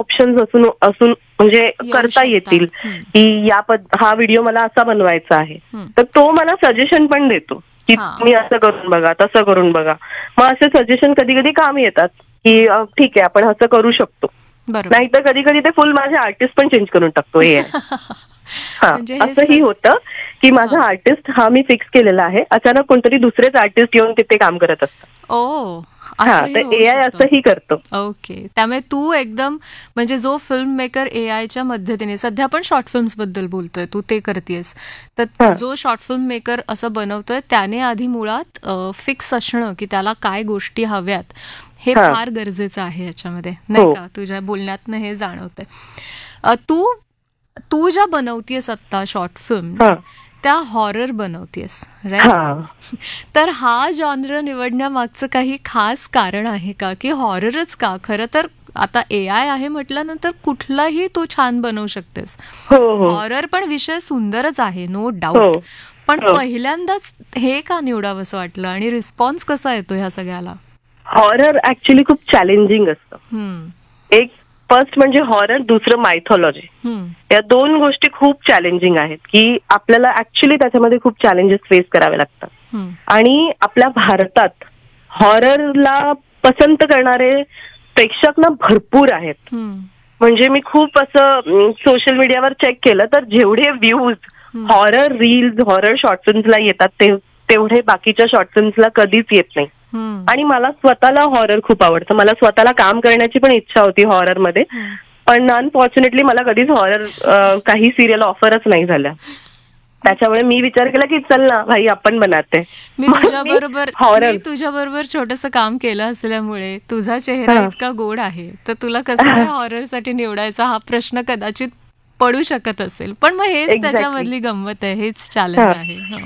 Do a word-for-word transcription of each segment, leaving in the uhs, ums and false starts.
Options असून असून म्हणजे करता येतील की या हा व्हिडिओ मला असा बनवायचा आहे, तर तो मला सजेशन पण देतो की तुम्ही असं करून बघा, तसं करून बघा. मग असे सजेशन कधी कधी काम येतात की ठीक आहे आपण असं करू शकतो. नाही तर कधी कधी ते फुल माझे आर्टिस्ट पण चेंज करून टाकतो. हे हा असंही होतं की माझा आर्टिस्ट हा मी फिक्स केलेला आहे, अचानक कोणतरी दुसरेच आर्टिस्ट येऊन तिथे काम करत असतात. ओ, एआय असंही करतो. ओके, त्यामुळे तू एकदम म्हणजे जो फिल्म मेकर एआयच्या मदतीने, सध्या आपण शॉर्ट फिल्म्स बद्दल बोलतोय, तू ते करतेस, तर जो शॉर्ट फिल्म मेकर असं बनवतोय त्याने आधी मुळात फिक्स असणं की त्याला काय गोष्टी हव्यात हे फार गरजेचं आहे याच्यामध्ये, नाही का? तुझ्या बोलण्यातनं हे जाणवतंय. तू तू ज्या बनवतेस आता शॉर्ट फिल्म त्या हॉरर बनवतेस, राईट? तर हा जॉनर निवडण्यामागचं काही खास कारण आहे का, की हॉररच का? खरं तर आता एआय आहे म्हटल्यानंतर कुठलाही तू छान बनवू शकतेस. हॉरर पण विषय सुंदरच आहे, नो डाऊट, पण पहिल्यांदाच हे का निवडावं असं वाटलं आणि रिस्पॉन्स कसा येतो ह्या सगळ्याला? हॉरर ऍक्च्युली खूप चॅलेंजिंग असतं. एक फर्स्ट म्हणजे हॉरर, दुसरं मायथॉलॉजी. या दोन गोष्टी खूप चॅलेंजिंग आहेत की आपल्याला ऍक्च्युली त्याच्यामध्ये खूप चॅलेंजेस फेस करावे लागतात. आणि आपल्या भारतात हॉररला पसंत करणारे प्रेक्षक ना भरपूर आहेत. म्हणजे मी खूप असं सोशल मीडियावर चेक केलं तर जेवढे views horror reels, horror short फिल्म्सला येतात ते तेवढे बाकीच्या शॉर्ट फिल्म्सला कधीच येत नाही. आणि मला स्वतःला हॉरर खूप आवडतं, मला स्वतःला काम करण्याची पण इच्छा होती हॉररमध्ये, पण अनफॉर्च्युनेटली मला कधीच हॉरर काही सिरियल ऑफरच नाही झाल्या. त्याच्यामुळे मी विचार केला की चल ना भाई आपण बनाते. मी तुझ्या बरोबर मी तुझ्या बरोबर छोटंसं काम केलं असल्यामुळे तुझा चेहरा इतका गोड आहे, तर तुला कसं काय हॉररसाठी निवडायचा हा प्रश्न कदाचित पडू शकत असेल, पण मग हेच त्याच्यामधली गंमत आहे, हेच चॅलेंज आहे.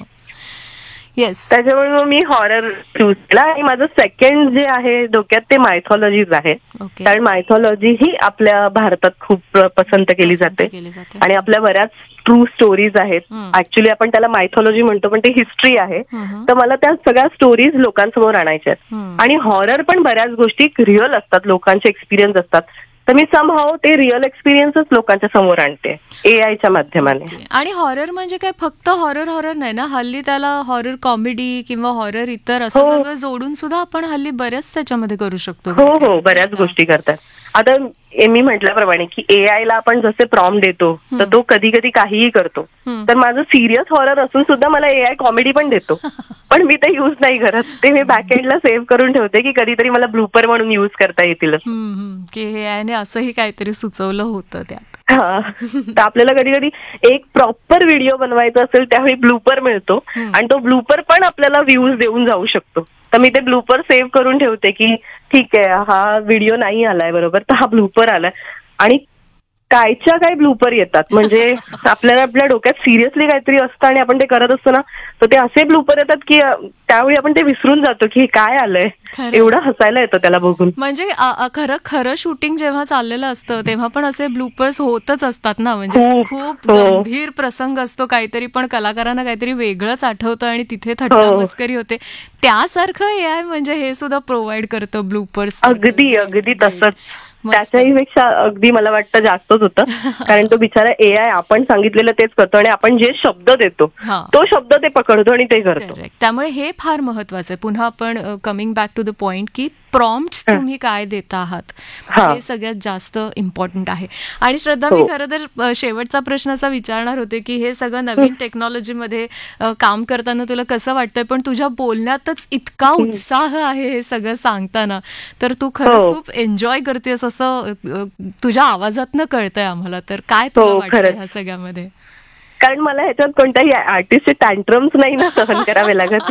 येस, त्याच्यामुळे मग मी हॉरर चूज केला. आणि माझं सेकंड जे आहे डोक्यात ते मायथॉलॉजीज आहे, कारण मायथॉलॉजी ही आपल्या भारतात खूप पसंत केली जाते आणि आपल्या बऱ्याच ट्रू स्टोरीज आहेत. ऍक्च्युली आपण त्याला मायथॉलॉजी म्हणतो पण ते हिस्ट्री आहे. तर मला त्या सगळ्या स्टोरीज लोकांसमोर आणायच्या आहेत. आणि हॉरर पण बऱ्याच गोष्टी रिअल असतात, लोकांचे एक्सपिरियन्स असतात, तर मी समहाव ते रिअल एक्सपिरियन्सच लोकांच्या समोर आणते एआयच्या माध्यमाने. आणि हॉरर म्हणजे काय फक्त हॉरर हॉरर नाही ना, हल्ली त्याला हॉरर कॉमेडी किंवा हॉरर इतर असं सगळं जोडून सुद्धा आपण हल्ली बऱ्याच त्याच्यामध्ये करू शकतो. हो हो, बऱ्याच गोष्टी करतात. आता मी म्हटल्याप्रमाणे की एआयला आपण जसे प्रॉम्प्ट देतो तर तो कधी कधी काहीही करतो. तर माझं सिरियस हॉरर असून सुद्धा मला एआय कॉमेडी पण देतो, पण मी ते युज नाही करत. ते मी बॅकएंडला सेव्ह करून ठेवते की कधीतरी मला ब्लूपर म्हणून युज करता येतील की एआयने असंही काहीतरी सुचवलं होतं त्यात. हा, तर आपल्याला कधी कधी एक प्रॉपर व्हिडिओ बनवायचा असेल त्यावेळी ब्लूपर मिळतो आणि तो ब्लूपर पण आपल्याला व्ह्यूज देऊन जाऊ शकतो. तर मी ते ब्लूपर सेव्ह करून ठेवते की ठीक आहे हा व्हिडिओ नाही आलाय बरोबर, तर हा ब्लूपर आलाय. आणि कायच्या काय ब्लूपर येतात, म्हणजे आपल्याला आपल्या डोक्यात सिरियसली काहीतरी असतं आणि आपण ते करत असतो ना, तर ते असे ब्लूपर येतात की त्यावेळी आपण ते विसरून जातो की हे काय आलंय, एवढं हसायला येतं त्याला बघून. म्हणजे खरं खरं शूटिंग जेव्हा चाललेलं असतं तेव्हा पण असे ब्लूपर्स होतच असतात ना, म्हणजे खूप गंभीर प्रसंग असतो काहीतरी, पण कलाकारांना काहीतरी वेगळंच आठवतं आणि तिथे थट्टा मस्करी होते. त्यासारखं एआय म्हणजे हे सुद्धा प्रोव्हाइड करतं ब्लूपर्स. अगदी अगदी तसंच, त्याच्याही पेक्षा अगदी मला वाटतं जास्तच होतं, कारण तो बिचारा एआय आपण सांगितलेलं तेच करतो आणि आपण जे शब्द देतो तो शब्द ते पकडतो आणि ते करतो. त्यामुळे हे फार महत्वाचं आहे. पुन्हा आपण coming back to the point की प्रॉम्प्ट्स तुम्ही काय देता आहात हे सगळ्यात जास्त इम्पॉर्टंट आहे. आणि श्रद्धा, मी खरं तर शेवटचा प्रश्न असा विचारणार होते की हे सगळं नवीन टेक्नॉलॉजीमध्ये काम करताना तुला कसं वाटतंय, पण तुझ्या बोलण्यातच इतका उत्साह आहे हे सगळं सांगताना, तर तू खरंच खूप एन्जॉय करतेस असं तुझ्या आवाजातनं कळतंय आम्हाला. तर काय तुला वाटतंय ह्या सगळ्यामध्ये? कारण मला ह्याच्यात कोणत्याही आर्टिस्टचे टँट्रम्स नाही ना सहन करावे लागत.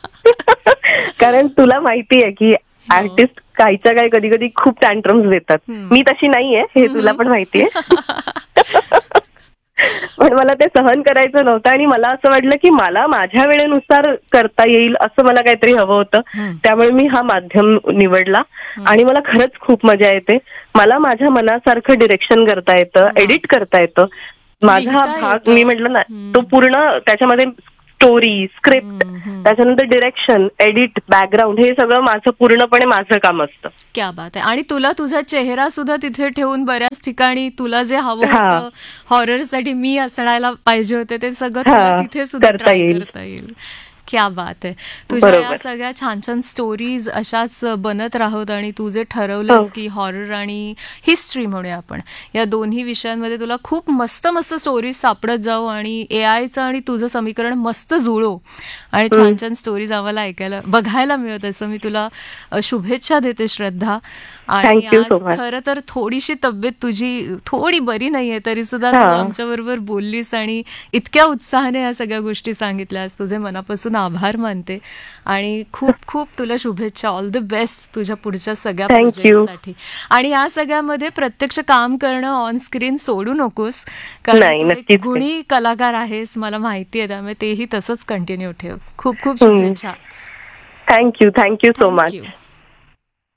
कारण तुला माहिती आहे की आर्टिस्ट काहीच्या काही कधी कधी खूप टँट्रम्स देतात. मी तशी नाहीये हे तुला पण माहितीये. पण मला ते सहन करायचं नव्हतं आणि मला असं वाटलं की मला माझ्या वेळेनुसार करता येईल असं मला काहीतरी हवं होतं. त्यामुळे मी हा माध्यम निवडला आणि मला खरंच खूप मजा येते. मला माझ्या मनासारखं डिरेक्शन करता येतं, एडिट करता येतं. माझा हा भाग मी म्हटलं ना तो पूर्ण त्याच्यामध्ये स्टोरी, स्क्रिप्ट, त्याच्यानंतर डिरेक्शन, एडिट, बॅकग्राऊंड, हे सगळं माझं पूर्णपणे माझं काम असतं. क्या बात आहे. आणि तुला तुझा चेहरा सुद्धा तिथे ठेवून बऱ्याच ठिकाणी तुला जे हवं होतं हॉररसाठी मी असणायला पाहिजे होते ते सगळं तुला तिथे सुद्धा ट्राय करता येईल. क्या बात आहे. तुझ्या या सगळ्या छान छान स्टोरीज अशाच बनत राहोत आणि तू जे ठरवलंस की हॉरर आणि हिस्ट्री म्हणूया आपण या दोन्ही विषयांमध्ये तुला खूप मस्त मस्त स्टोरीज सापडत जाऊ आणि ए आयचं आणि तुझं समीकरण मस्त जुळो आणि छान छान स्टोरीज आम्हाला ऐकायला बघायला मिळत असं मी तुला शुभेच्छा देते श्रद्धा. आणि आज खरं तर थोडीशी तब्येत तुझी थोडी बरी नाहीये तरी सुद्धा तू आमच्या बरोबर बोललीस आणि इतक्या उत्साहाने या सगळ्या गोष्टी सांगितल्यास. तुझे मनापासून आभार मानते आणि खूप खूप तुला शुभेच्छा. ऑल द बेस्ट तुझ्या पुढच्या सगळ्या प्रोजेक्टसाठी. आणि या सगळ्यामध्ये प्रत्यक्ष काम करणं ऑन स्क्रीन सोडू नकोस कारण तू एक गुणी कलाकार आहेस मला माहिती आहे त्यामुळे तेही तसंच कंटिन्यू ठेव. खूप खूप शुभेच्छा. Thank you thank you so much.